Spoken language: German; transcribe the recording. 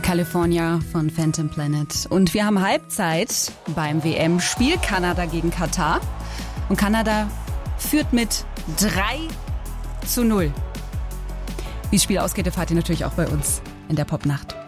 California von Phantom Planet. Und wir haben Halbzeit beim WM-Spiel Kanada gegen Katar. Und Kanada führt mit 3:0. Wie das Spiel ausgeht, erfahrt ihr natürlich auch bei uns in der Popnacht.